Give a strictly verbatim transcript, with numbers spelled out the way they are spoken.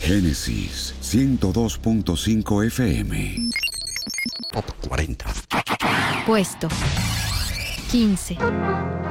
Génesis ciento dos punto cinco F M. Top cuarenta. Puesto quince.